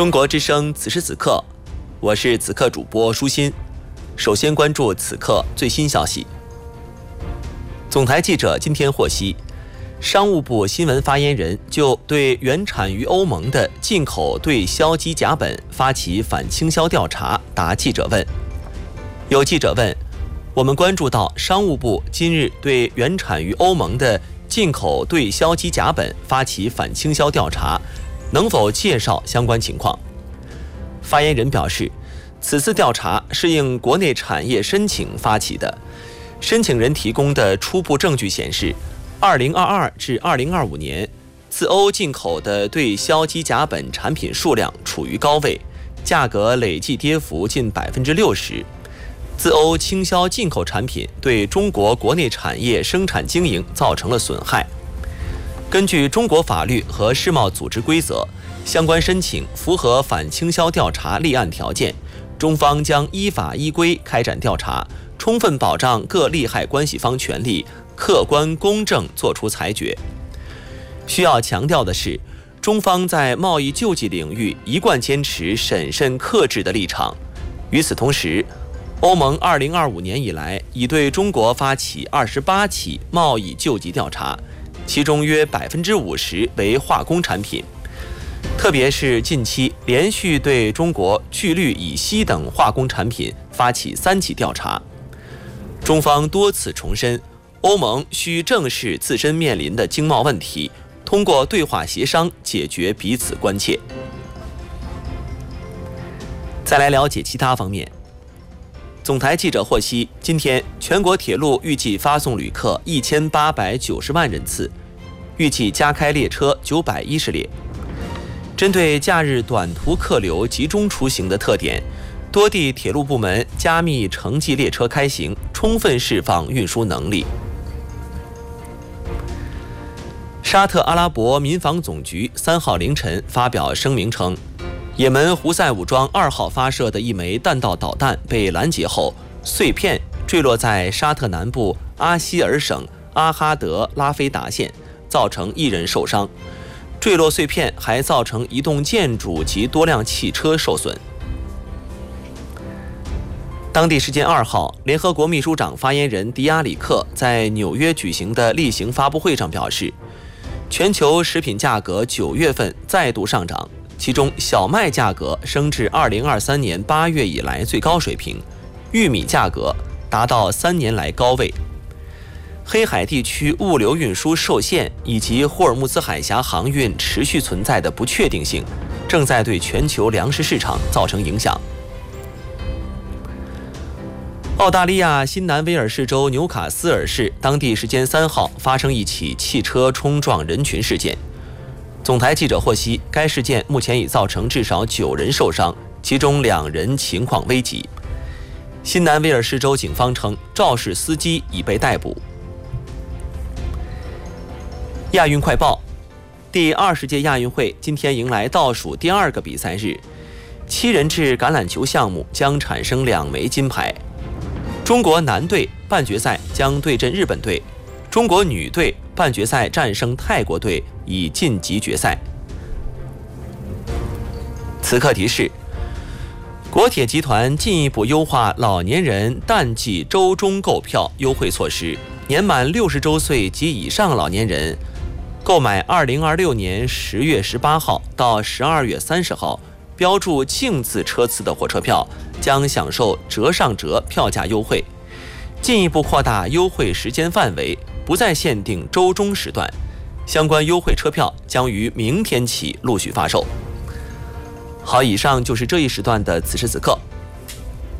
中国之声此时此刻，我是此刻主播舒心。首先关注此刻最新消息。总台记者今天获悉，商务部新闻发言人就对原产于欧盟的进口对硝基甲苯发起反倾销调查答记者问。有记者问，我们关注到商务部今日对原产于欧盟的进口对硝基甲苯发起反倾销调查，能否介绍相关情况？发言人表示，此次调查是应国内产业申请发起的，申请人提供的初步证据显示，2022至2025年，自欧进口的对硝基甲苯产品数量处于高位，价格累计跌幅近60%。自欧倾销进口产品对中国国内产业生产经营造成了损害。根据中国法律和世贸组织规则，相关申请符合反倾销调查立案条件，中方将依法依规开展调查，充分保障各利害关系方权利，客观公正作出裁决。需要强调的是，中方在贸易救济领域一贯坚持审慎克制的立场。与此同时，欧盟2025年以来已对中国发起28起贸易救济调查，其中约50%为化工产品，特别是近期连续对中国聚氯乙烯等化工产品发起3起调查。中方多次重申，欧盟需正视自身面临的经贸问题，通过对话协商解决彼此关切。再来了解其他方面。总台记者获悉，今天全国铁路预计发送旅客1890万人次，预计加开列车910列。针对假日短途客流集中出行的特点，多地铁路部门加密城际列车开行，充分释放运输能力。沙特阿拉伯民防总局3号凌晨发表声明称，也门胡塞武装2号发射的一枚弹道导弹被拦截后，碎片坠落在沙特南部阿希尔省阿哈德拉菲达县，造成1人受伤。坠落碎片还造成一栋建筑及多辆汽车受损。当地时间2号，联合国秘书长发言人迪亚里克在纽约举行的例行发布会上表示，全球食品价格9月份再度上涨，其中小麦价格升至2023年8月以来最高水平，玉米价格达到3年来高位。黑海地区物流运输受限以及霍尔木兹海峡航运持续存在的不确定性，正在对全球粮食市场造成影响。澳大利亚新南威尔士州纽卡斯尔市当地时间3号发生一起汽车冲撞人群事件。总台记者获悉，该事件目前已造成至少9人受伤，其中2人情况危急。新南威尔士州警方称，肇事司机已被逮捕。亚运快报，第20届亚运会今天迎来倒数第2个比赛日，7人制橄榄球项目将产生2枚金牌。中国男队半决赛将对阵日本队，中国女队半决赛战胜泰国队，以晋级决赛。此刻提示：国铁集团进一步优化老年人淡季周中购票优惠措施，年满60周岁及以上老年人购买2026年10月18号到12月30号标注净字车次的火车票，将享受折上折票价优惠。进一步扩大优惠时间范围，不再限定周中时段，相关优惠车票将于明天起陆续发售。好，以上就是这一时段的此时此刻。